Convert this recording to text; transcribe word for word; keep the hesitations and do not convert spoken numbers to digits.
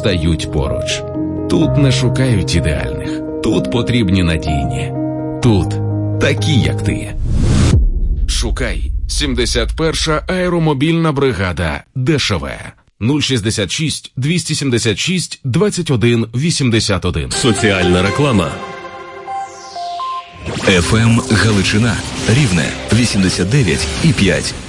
стають поруч. Тут не шукають ідеальних, тут потрібні надійні. Тут такі, як ти. Шукай сімдесят перша аеромобільна бригада ДШВ. нуль шістдесят шість двісті сімдесят шість двадцять один вісімдесят один. Соціальна реклама. еф ем Галичина. Рівне вісімдесят дев'ять і п'ять.